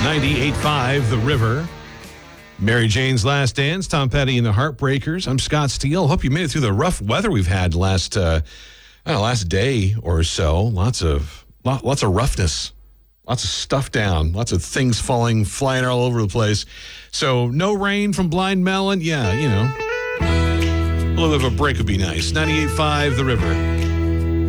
98.5 The River. Mary Jane's Last Dance, Tom Petty and the Heartbreakers. I'm Scott Steele. Hope you made it through the rough weather we've had last day or so. Lots of roughness, lots of stuff down, lots of things flying all over the place. So no rain from Blind Melon. Yeah, a little bit of a break would be nice. 98.5 The River.